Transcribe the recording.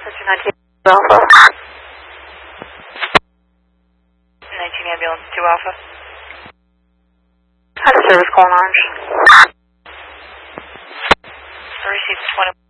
19 Alpha. 19 Ambulance 2 Alpha. How's the service calling Orange? Received 20.